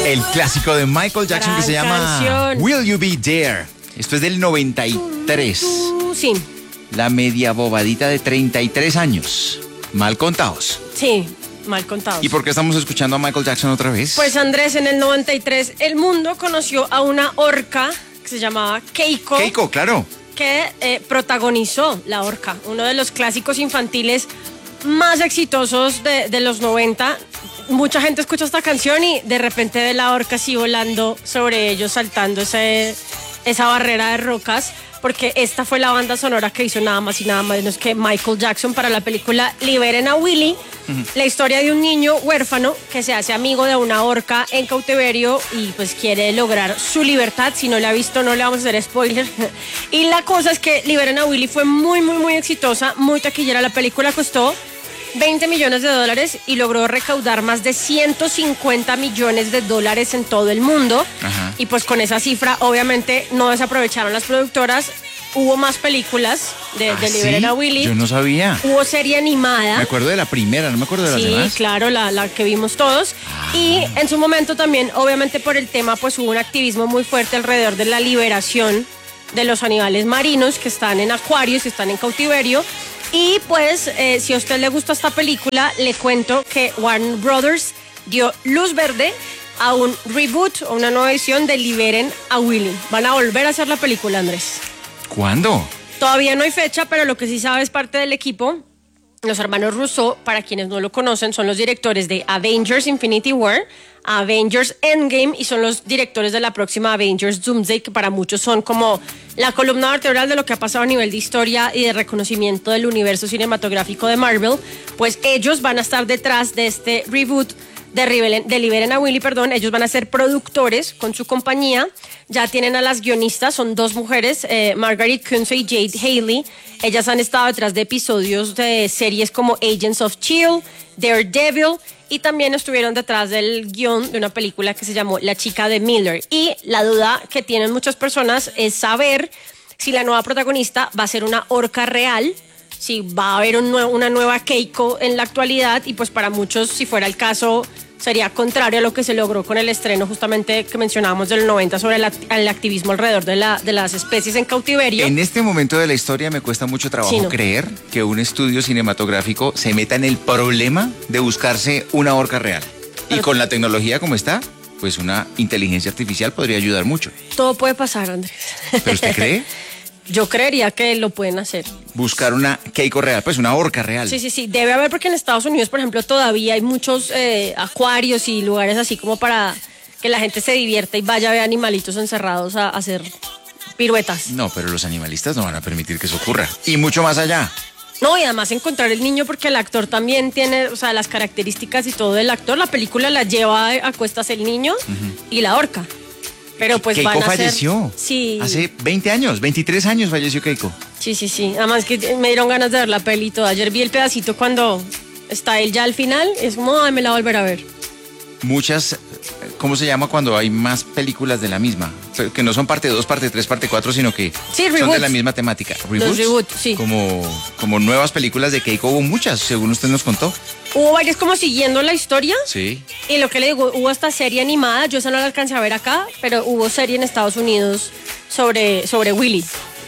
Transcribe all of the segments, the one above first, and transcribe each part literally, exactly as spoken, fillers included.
El clásico de Michael Jackson Gran que se llama canción. Will You Be There. Esto es del noventa y tres. Uh, sí, La media bobadita de treinta y tres años. Mal contados. sí, mal contados. ¿Y por qué estamos escuchando a Michael Jackson otra vez? Pues Andrés, en el noventa y tres el mundo conoció a una orca que se llamaba Keiko. Keiko, claro. Que eh, protagonizó La Orca, uno de los clásicos infantiles más exitosos de, de los noventa. Mucha gente escucha esta canción y de repente ve La Orca así volando sobre ellos, saltando ese, esa barrera de rocas, porque esta fue la banda sonora que hizo nada más y nada menos que Michael Jackson para la película Liberen a Willy, uh-huh. La historia de un niño huérfano que se hace amigo de una orca en cautiverio y pues quiere lograr su libertad. Si no la ha visto, no le vamos a hacer spoiler. Y la cosa es que Liberen a Willy fue muy, muy, muy exitosa, muy taquillera. La película costó veinte millones de dólares y logró recaudar más de ciento cincuenta millones de dólares en todo el mundo. Ajá. Y pues con esa cifra obviamente no desaprovecharon las productoras. Hubo más películas de, ¿Ah, de Liberen sí? a Willy. Yo no sabía. Hubo serie animada. Me acuerdo de la primera, no me acuerdo de las sí, demás. Sí, claro, la, la que vimos todos. Ah. Y en su momento también, obviamente por el tema, pues hubo un activismo muy fuerte alrededor de la liberación de los animales marinos que están en acuarios, que están en cautiverio. Y pues, eh, si a usted le gusta esta película, le cuento que Warner Brothers dio luz verde a un reboot o una nueva edición de Liberen a Willy. Van a volver a hacer la película, Andrés. ¿Cuándo? Todavía no hay fecha, pero lo que sí sabe es parte del equipo. Los hermanos Russo, para quienes no lo conocen, son los directores de Avengers Infinity War, Avengers Endgame, y son los directores de la próxima Avengers Doomsday, que para muchos son como la columna vertebral de lo que ha pasado a nivel de historia y de reconocimiento del universo cinematográfico de Marvel. Pues ellos van a estar detrás de este reboot de, Liberen, de Liberen a Willy, perdón. Ellos van a ser productores con su compañía. Ya tienen a las guionistas, son dos mujeres, eh, Margaret Kunze y Jade Haley. Ellas han estado detrás de episodios de series como Agents of Shield, Daredevil, y también estuvieron detrás del guión de una película que se llamó La chica de Miller. Y la duda que tienen muchas personas es saber si la nueva protagonista va a ser una orca real, si va a haber un nue- una nueva Keiko en la actualidad, y pues para muchos, si fuera el caso, sería contrario a lo que se logró con el estreno justamente que mencionábamos del noventa sobre el, act- el activismo alrededor de, la, de las especies en cautiverio. En este momento de la historia me cuesta mucho trabajo sí, no. creer que un estudio cinematográfico se meta en el problema de buscarse una orca real. Pero, y con la tecnología como está, pues una inteligencia artificial podría ayudar mucho. Todo puede pasar, Andrés. ¿Pero usted cree? Yo creería que lo pueden hacer. Buscar una Keiko real, pues una orca real. Sí, sí, sí. Debe haber, porque en Estados Unidos, por ejemplo, todavía hay muchos eh, acuarios y lugares así como para que la gente se divierta y vaya a ver animalitos encerrados a, a hacer piruetas. No, pero los animalistas no van a permitir que eso ocurra. Y mucho más allá. No, y además encontrar el niño, porque el actor también tiene, o sea, las características y todo del actor. La película la lleva a cuestas el niño uh-huh. y la orca. Pero pues Keiko van a falleció. Ser, sí. Hace veinte años, veintitrés años falleció Keiko. Sí, sí, sí. Además que me dieron ganas de ver la peli y todo. Ayer vi el pedacito cuando está él ya al final. Es como, ay, me la voy a volver a ver. Muchas, ¿cómo se llama cuando hay más películas de la misma? Que no son parte dos, parte tres, parte cuatro, sino que sí, son de la misma temática. ¿Reboots? Los reboots, sí. Como, como nuevas películas de Keiko, hubo muchas, según usted nos contó. Hubo varias como siguiendo la historia. Sí. Y lo que le digo, hubo esta serie animada, yo esa no la alcancé a ver acá, pero hubo serie en Estados Unidos sobre, sobre Willy.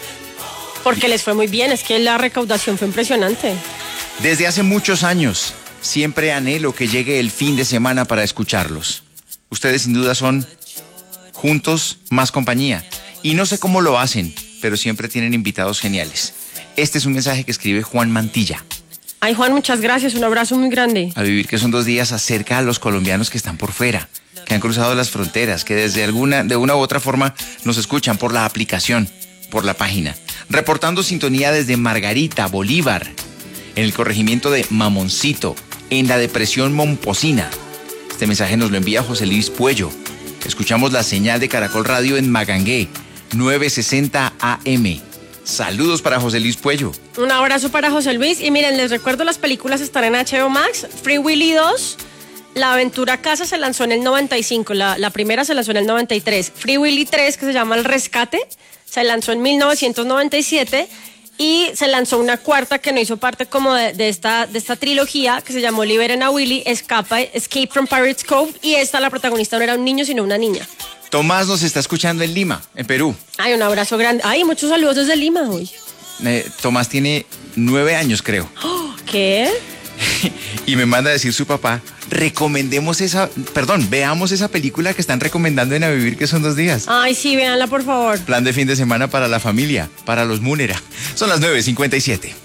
Porque les fue muy bien, es que la recaudación fue impresionante. Desde hace muchos años, siempre anhelo que llegue el fin de semana para escucharlos. Ustedes sin duda son juntos más compañía. Y no sé cómo lo hacen, pero siempre tienen invitados geniales. Este es un mensaje que escribe Juan Mantilla. Ay, Juan, muchas gracias, un abrazo muy grande. A vivir que son dos días acerca a los colombianos que están por fuera, que han cruzado las fronteras, que desde alguna, de una u otra forma nos escuchan por la aplicación, por la página. Reportando sintonía desde Margarita, Bolívar, en el corregimiento de Mamoncito, en la depresión Momposina. Este mensaje nos lo envía José Luis Puello. Escuchamos la señal de Caracol Radio en Magangué, novecientos sesenta A M. Saludos para José Luis Puello. Un abrazo para José Luis. Y miren, les recuerdo, las películas están en H B O Max. Free Willy dos, La Aventura Casa se lanzó en el noventa y cinco. La, la primera se lanzó en el noventa y tres. Free Willy tres, que se llama El Rescate, se lanzó en mil novecientos noventa y siete. Y se lanzó una cuarta que no hizo parte como de, de esta, de esta trilogía, que se llamó Liberen a Willy, Escapa, Escape from Pirates Cove. Y esta, la protagonista no era un niño, sino una niña. Tomás nos está escuchando en Lima, en Perú. Ay, un abrazo grande. Ay, muchos saludos desde Lima hoy. Eh, Tomás tiene nueve años, creo. ¿Qué? Y me manda a decir su papá, recomendemos esa, perdón, veamos esa película que están recomendando en A Vivir, que son dos días. Ay, sí, véanla, por favor. Plan de fin de semana para la familia, para los Múnera. Son las nueve cincuenta y siete.